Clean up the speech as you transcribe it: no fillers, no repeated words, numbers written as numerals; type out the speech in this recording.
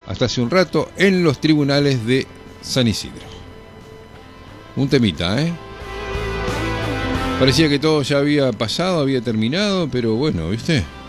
hasta hace un rato en los tribunales de San Isidro. Un temita, ¿eh? Parecía que todo ya había pasado, había terminado, pero bueno, ¿viste?